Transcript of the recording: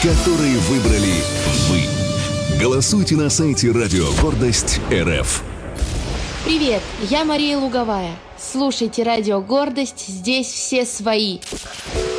которые выбрали вы. Голосуйте на сайте Радио Гордость РФ. Привет, я Мария Луговая. Слушайте Радио Гордость, здесь все свои.